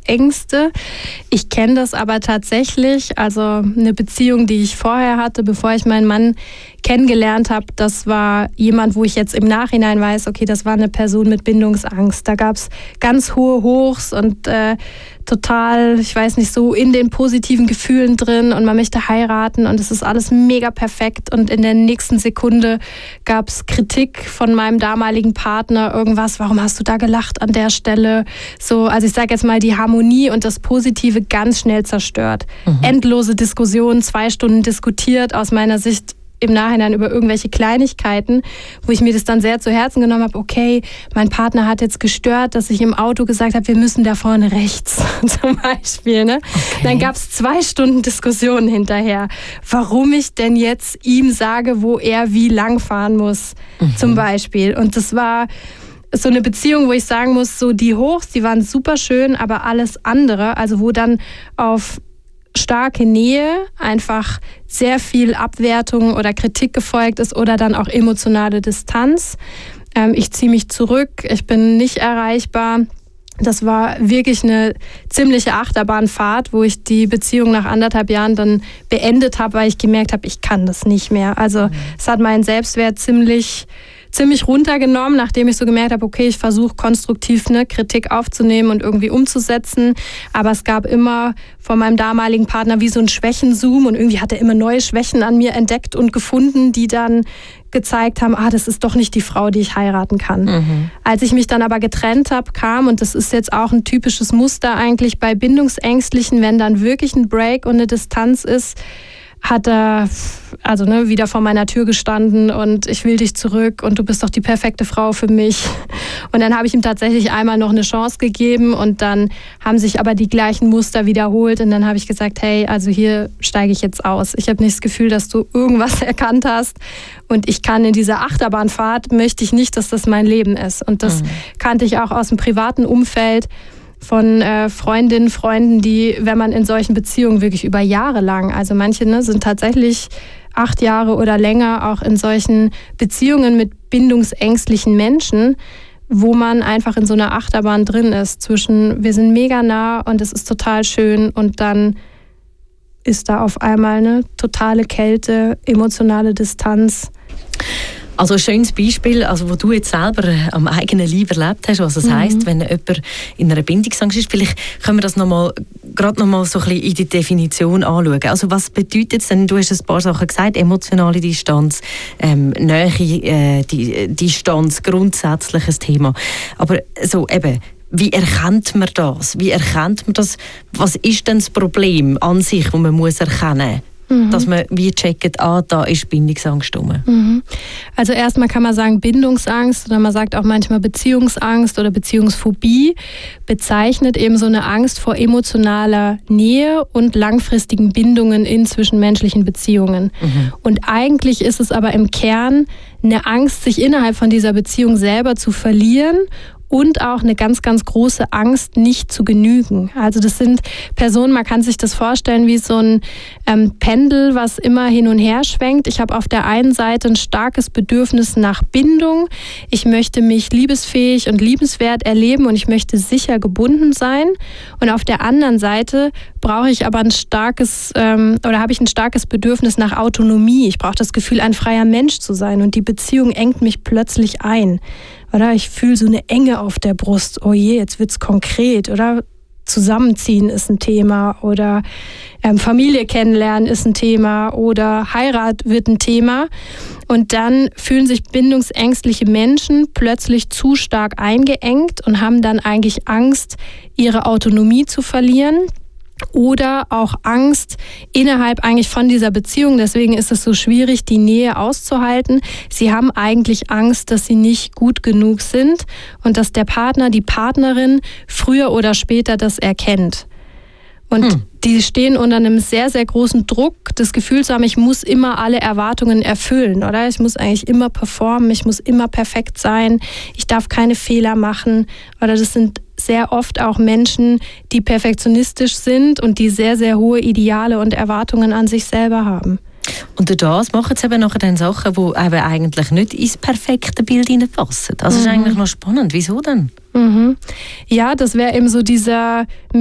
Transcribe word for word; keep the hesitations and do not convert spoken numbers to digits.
Bindungsängste. Ich kenne das aber tatsächlich. Also eine Beziehung, die ich vorher hatte, bevor ich meinen Mann kennengelernt habe, das war jemand, wo ich jetzt im Nachhinein weiß, okay, das war eine Person mit Bindungsangst. Da gab es ganz hohe Hochs und äh, total, ich weiß nicht, so in den positiven Gefühlen drin und man möchte heiraten und es ist alles mega perfekt und in der nächsten Sekunde gab es Kritik von meinem damaligen Partner, irgendwas, warum hast du da gelacht an der Stelle? So, also ich sage jetzt mal, die Harmonie und das Positive ganz schnell zerstört. Mhm. Endlose Diskussionen, zwei Stunden diskutiert, aus meiner Sicht im Nachhinein über irgendwelche Kleinigkeiten, wo ich mir das dann sehr zu Herzen genommen habe, okay, mein Partner hat jetzt gestört, dass ich im Auto gesagt habe, wir müssen da vorne rechts zum Beispiel. Ne? Okay. Dann gab es zwei Stunden Diskussionen hinterher, warum ich denn jetzt ihm sage, wo er wie lang fahren muss, mhm. zum Beispiel. Und das war so eine Beziehung, wo ich sagen muss, so die Hochs, die waren super schön, aber alles andere, also wo dann auf starke Nähe einfach sehr viel Abwertung oder Kritik gefolgt ist oder dann auch emotionale Distanz. Ähm, ich ziehe mich zurück, ich bin nicht erreichbar. Das war wirklich eine ziemliche Achterbahnfahrt, wo ich die Beziehung nach anderthalb Jahren dann beendet habe, weil ich gemerkt habe, ich kann das nicht mehr. Also mhm. es hat meinen Selbstwert ziemlich ziemlich runtergenommen, nachdem ich so gemerkt habe, okay, ich versuche konstruktiv eine Kritik aufzunehmen und irgendwie umzusetzen. Aber es gab immer von meinem damaligen Partner wie so ein Schwächenzoom und irgendwie hat er immer neue Schwächen an mir entdeckt und gefunden, die dann gezeigt haben, ah, das ist doch nicht die Frau, die ich heiraten kann. Mhm. Als ich mich dann aber getrennt habe, kam, und das ist jetzt auch ein typisches Muster eigentlich bei Bindungsängstlichen, wenn dann wirklich ein Break und eine Distanz ist, hat er also ne, wieder vor meiner Tür gestanden und ich will dich zurück und du bist doch die perfekte Frau für mich. Und dann habe ich ihm tatsächlich einmal noch eine Chance gegeben und dann haben sich aber die gleichen Muster wiederholt und dann habe ich gesagt, hey, also hier steige ich jetzt aus. Ich habe nicht das Gefühl, dass du irgendwas erkannt hast und ich kann in dieser Achterbahnfahrt, möchte ich nicht, dass das mein Leben ist. Und das mhm. kannte ich auch aus dem privaten Umfeld von äh, Freundinnen, Freunden, die, wenn man in solchen Beziehungen wirklich über Jahre lang, also manche ne, sind tatsächlich acht Jahre oder länger auch in solchen Beziehungen mit bindungsängstlichen Menschen, wo man einfach in so einer Achterbahn drin ist zwischen, wir sind mega nah und es ist total schön und dann ist da auf einmal eine totale Kälte, emotionale Distanz. Also ein schönes Beispiel, also wo du jetzt selber am eigenen Leib erlebt hast, was es mhm. heisst, wenn jemand in einer Bindungsangst ist. Vielleicht können wir das noch mal, gerade noch mal so ein bisschen in die Definition anschauen. Also was bedeutet es denn? Du hast ein paar Sachen gesagt, emotionale Distanz, ähm, Nähe, äh, die Distanz, grundsätzliches Thema. Aber so eben, wie erkennt man das? Wie erkennt man das? Was ist denn das Problem an sich, das man muss erkennen muss? Mhm. Dass man wie checkt, ah, da ist Bindungsangst rum. Mhm. Also erstmal kann man sagen Bindungsangst oder man sagt auch manchmal Beziehungsangst oder Beziehungsphobie bezeichnet eben so eine Angst vor emotionaler Nähe und langfristigen Bindungen in zwischenmenschlichen Beziehungen. Mhm. Und eigentlich ist es aber im Kern eine Angst, sich innerhalb von dieser Beziehung selber zu verlieren und auch eine ganz, ganz große Angst, nicht zu genügen. Also das sind Personen, man kann sich das vorstellen wie so ein ähm, Pendel, was immer hin und her schwenkt. Ich habe auf der einen Seite ein starkes Bedürfnis nach Bindung. Ich möchte mich liebesfähig und liebenswert erleben und ich möchte sicher gebunden sein. Und auf der anderen Seite brauche ich aber ein starkes ähm, oder habe ich ein starkes Bedürfnis nach Autonomie. Ich brauche das Gefühl, ein freier Mensch zu sein und die Beziehung engt mich plötzlich ein. Oder ich fühle so eine Enge auf der Brust. Oh je, jetzt wird's konkret. Oder Zusammenziehen ist ein Thema. Oder ähm, Familie kennenlernen ist ein Thema. Oder Heirat wird ein Thema. Und dann fühlen sich bindungsängstliche Menschen plötzlich zu stark eingeengt und haben dann eigentlich Angst, ihre Autonomie zu verlieren. Oder auch Angst innerhalb eigentlich von dieser Beziehung. Deswegen ist es so schwierig, die Nähe auszuhalten. Sie haben eigentlich Angst, dass sie nicht gut genug sind und dass der Partner, die Partnerin früher oder später das erkennt. Und hm. die stehen unter einem sehr, sehr großen Druck, das Gefühl zu haben, ich muss immer alle Erwartungen erfüllen, oder? Ich muss eigentlich immer performen, ich muss immer perfekt sein, ich darf keine Fehler machen. Oder das sind sehr oft auch Menschen, die perfektionistisch sind und die sehr, sehr hohe Ideale und Erwartungen an sich selber haben. Und durch das machen sie eben nachher dann Sachen, die eben eigentlich nicht ins perfekte Bild hineinpassen. Das mhm. ist eigentlich noch spannend. Wieso denn? Mhm. Ja, das wäre eben so dieser